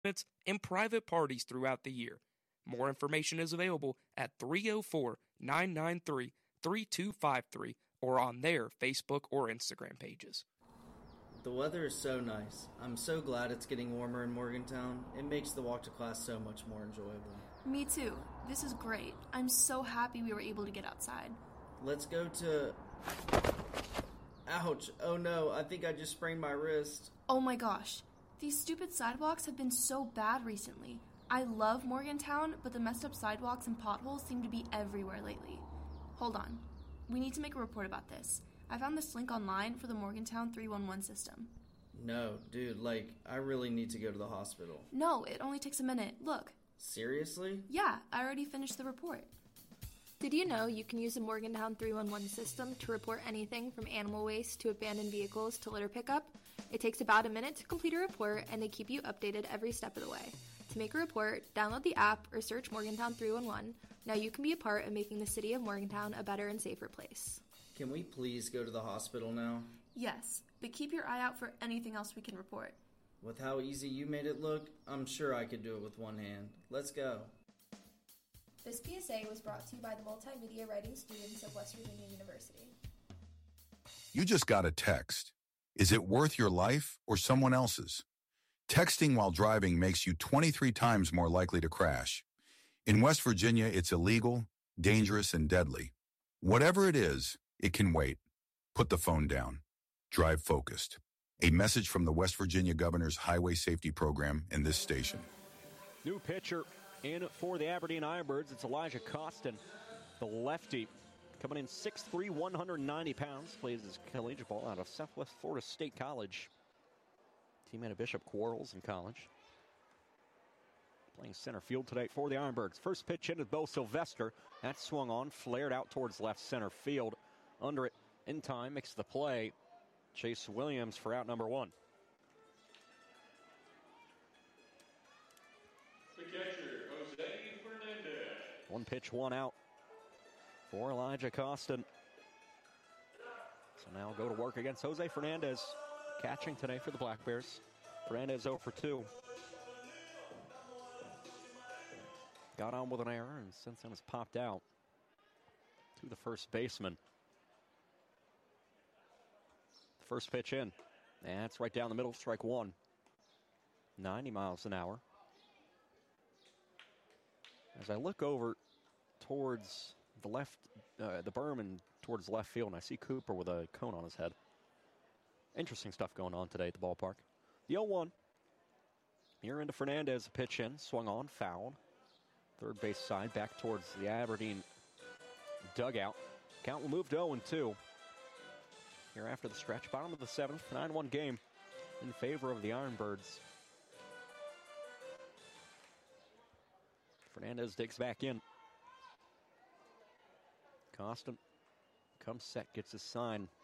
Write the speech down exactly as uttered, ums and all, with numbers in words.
and private parties throughout the year. More information is available at three oh four, nine nine three, three two five three or on their Facebook or Instagram pages. The weather is so nice. I'm so glad it's getting warmer in Morgantown. It makes the walk to class so much more enjoyable. Me too. This is great. I'm so happy we were able to get outside. Let's go to... Ouch. Oh no, I think I just sprained my wrist. Oh my gosh. These stupid sidewalks have been so bad recently. I love Morgantown, but the messed up sidewalks and potholes seem to be everywhere lately. Hold on. We need to make a report about this. I found this link online for the Morgantown three one one system. No, dude, like, I really need to go to the hospital. No, it only takes a minute. Look. Seriously? Yeah, I already finished the report. Did you know you can use the Morgantown three one one system to report anything from animal waste to abandoned vehicles to litter pickup? It takes about a minute to complete a report, and they keep you updated every step of the way. To make a report, download the app or search Morgantown three one one. Now you can be a part of making the city of Morgantown a better and safer place. Can we please go to the hospital now? Yes, but keep your eye out for anything else we can report. With how easy you made it look, I'm sure I could do it with one hand. Let's go. This P S A was brought to you by the multimedia writing students of West Virginia University. You just got a text. Is it worth your life or someone else's? Texting while driving makes you twenty-three times more likely to crash. In West Virginia, it's illegal, dangerous, and deadly. Whatever it is, it can wait. Put the phone down. Drive focused. A message from the West Virginia Governor's Highway Safety Program and this station. New pitcher in for the Aberdeen Ironbirds. It's Elijah Costin, the lefty, coming in six three, one hundred ninety pounds. Plays his collegiate ball out of Southwest Florida State College. Teammate of Bishop Quarles in college. Playing center field today for the Ironbirds. First pitch into Bo Sylvester. That swung on, flared out towards left center field. Under it in time, makes the play. Chase Williams for out number one. The catcher, Jose Fernandez. One pitch, one out for Elijah Costin. So now go to work against Jose Fernandez. Catching today for the Black Bears. Fernandez oh for two. Got on with an error and since then has popped out to the first baseman. First pitch in. And it's right down the middle, strike one. ninety miles an hour. As I look over towards the left, uh, the berm and towards left field, and I see Cooper with a cone on his head. Interesting stuff going on today at the ballpark. The oh one. Here into Fernandez, a pitch in, swung on, fouled. Third base side, back towards the Aberdeen dugout. Count will move to oh and two. Here after the stretch, bottom of the seventh, nine one game in favor of the Ironbirds. Fernandez digs back in. Costin comes set, gets his sign.